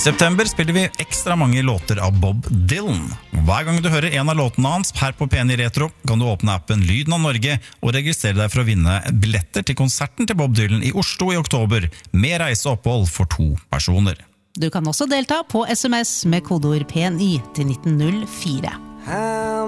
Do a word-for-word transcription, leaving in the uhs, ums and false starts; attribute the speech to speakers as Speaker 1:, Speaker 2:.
Speaker 1: september spiller vi ekstra mange låter av Bob Dylan. Hver gang du hører en av låtene hans her på P ni Retro, kan du åpne appen Lyden av Norge og registrere deg for å vinne billetter til konserten til Bob Dylan i Oslo i oktober, med reise og opphold for to personer.
Speaker 2: Du kan også delta på S M S med kodeord P ni til nitten null fire.